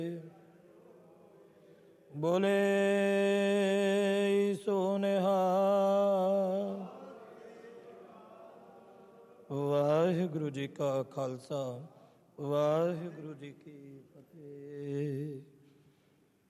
ਬੋਲੇ ਸੋ ਨਿਹਾਲ। ਵਾਹਿਗੁਰੂ ਜੀ ਕਾ ਖਾਲਸਾ, ਵਾਹਿਗੁਰੂ ਜੀ ਕੀ ਫਤਿਹ।